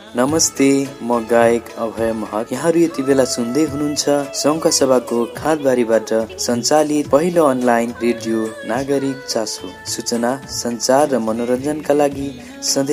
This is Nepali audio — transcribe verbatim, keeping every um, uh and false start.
नमस्ते, म गायक अभय महत। यहाँहरू यति बेला सुन्दै हुनुहुन्छ सङ्घ सभाको खाँदबारीबाट सञ्चालित पहिलो अनलाइन रेडियो नागरिक चासो। सूचना, सञ्चार र मनोरञ्जनका लागि सधैँ